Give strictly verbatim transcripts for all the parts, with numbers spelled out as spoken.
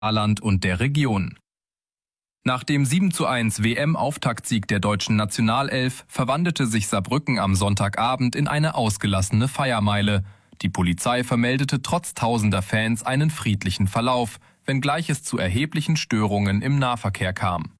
Saarland und der Region. Nach dem sieben zu eins W M-Auftaktsieg der deutschen Nationalelf verwandelte sich Saarbrücken am Sonntagabend in eine ausgelassene Feiermeile. Die Polizei vermeldete trotz tausender Fans einen friedlichen Verlauf, wenngleich es zu erheblichen Störungen im Nahverkehr kam.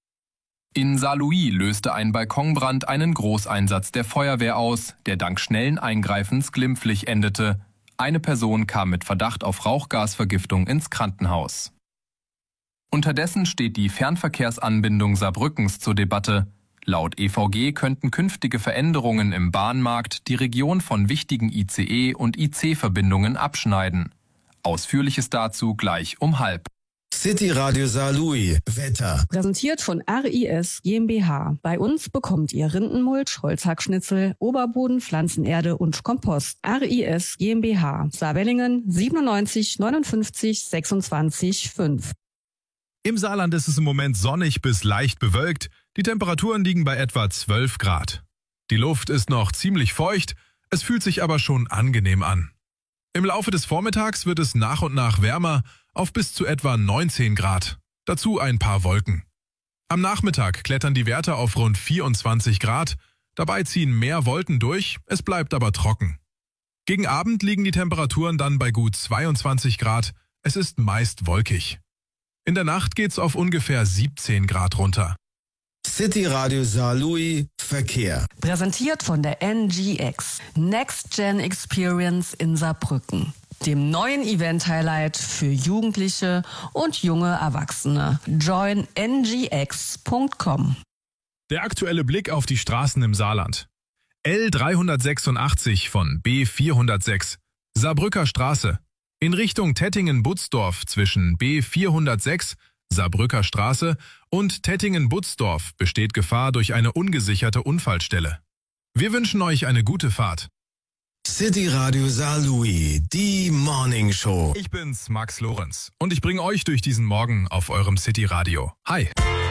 In Saarlouis löste ein Balkonbrand einen Großeinsatz der Feuerwehr aus, der dank schnellen Eingreifens glimpflich endete. Eine Person kam mit Verdacht auf Rauchgasvergiftung ins Krankenhaus. Unterdessen steht die Fernverkehrsanbindung Saarbrückens zur Debatte. Laut E V G könnten künftige Veränderungen im Bahnmarkt die Region von wichtigen I C E- und I C-Verbindungen abschneiden. Ausführliches dazu gleich um halb. City Radio Saarlouis. Wetter. Präsentiert von R I S GmbH. Bei uns bekommt ihr Rindenmulch, Holzhackschnitzel, Oberboden, Pflanzenerde und Kompost. R I S GmbH. Saarwellingen siebenundneunzig neunundfünfzig sechsundzwanzig fünf. Im Saarland ist es im Moment sonnig bis leicht bewölkt. Die Temperaturen liegen bei etwa zwölf Grad. Die Luft ist noch ziemlich feucht, es fühlt sich aber schon angenehm an. Im Laufe des Vormittags wird es nach und nach wärmer auf bis zu etwa neunzehn Grad. Dazu ein paar Wolken. Am Nachmittag klettern die Werte auf rund vierundzwanzig Grad. Dabei ziehen mehr Wolken durch, es bleibt aber trocken. Gegen Abend liegen die Temperaturen dann bei gut zweiundzwanzig Grad. Es ist meist wolkig. In der Nacht geht's auf ungefähr siebzehn Grad runter. City Radio Saarlouis Verkehr. Präsentiert von der N G X. Next Gen Experience in Saarbrücken. Dem neuen Event-Highlight für Jugendliche und junge Erwachsene. join n g x punkt com. Der aktuelle Blick auf die Straßen im Saarland. L dreihundertsechsundachtzig von B vierhundertsechs, Saarbrücker Straße. In Richtung Tettingen-Butzdorf zwischen B vierhundertsechs, Saarbrücker Straße, und Tettingen-Butzdorf besteht Gefahr durch eine ungesicherte Unfallstelle. Wir wünschen euch eine gute Fahrt. City Radio Saarlouis, die Morning Show. Ich bin's, Max Lorenz, und ich bringe euch durch diesen Morgen auf eurem City Radio. Hi!